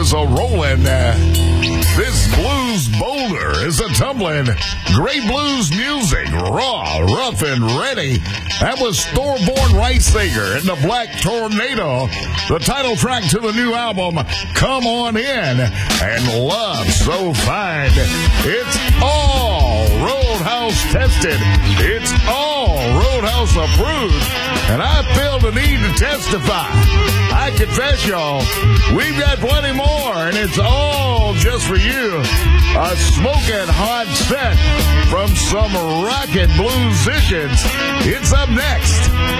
is a rolling. This blues boulder is a tumbling. Great blues music, raw, rough, and ready. That was Thorborn Reisinger in the Black Tornado, the title track to the new album, Come On In, and Love So Fine. It's all Roadhouse tested. It's all Roadhouse approved. And I feel the need to testify. I confess, y'all, we've got plenty more, and it's all just for you. A smoking hot set from some rockin' bluesicians. It's up next.